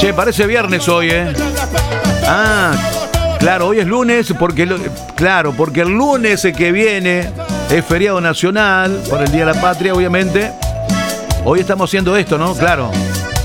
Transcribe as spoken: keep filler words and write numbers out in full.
Che, parece viernes hoy, ¿eh? Ah, claro, hoy es lunes porque... Lo, claro, porque el lunes que viene es feriado nacional por el Día de la Patria, obviamente. Hoy estamos haciendo esto, ¿no? Claro.